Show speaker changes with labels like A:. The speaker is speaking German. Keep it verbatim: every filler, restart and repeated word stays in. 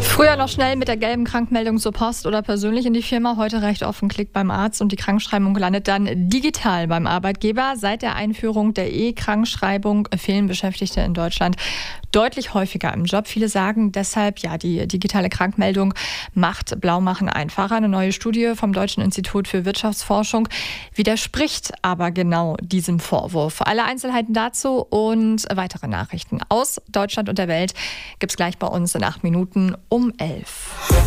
A: Früher noch schnell mit der gelben Krankmeldung zur Post oder persönlich in die Firma, heute reicht oft ein Klick beim Arzt und die Krankschreibung landet dann digital beim Arbeitgeber. Seit der Einführung der E-Krankschreibung fehlen Beschäftigte in Deutschland deutlich häufiger im Job. Viele sagen deshalb, ja, die digitale Krankmeldung macht Blaumachen einfacher. Eine neue Studie vom Deutschen Institut für Wirtschaftsforschung widerspricht aber genau diesem Vorwurf. Alle Einzelheiten dazu und weitere Nachrichten aus Deutschland und der Welt gibt's gleich bei uns in acht Minuten um elf.